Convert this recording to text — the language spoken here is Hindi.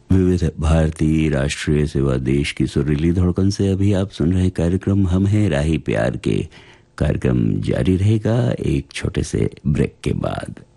विविध भारती राष्ट्रीय सेवा देश की सुरीली धड़कन से अभी आप सुन रहे कार्यक्रम हम हैं राही प्यार के। कार्यक्रम जारी रहेगा एक छोटे से ब्रेक के बाद।